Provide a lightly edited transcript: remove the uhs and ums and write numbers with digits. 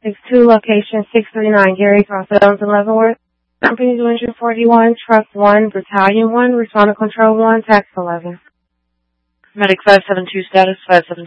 562, location 639 Gary Crossroads in Leavenworth. Company Division 41, Truck 1, Battalion 1, Responder Control 1, Tax 11. Medic 572 status, 572.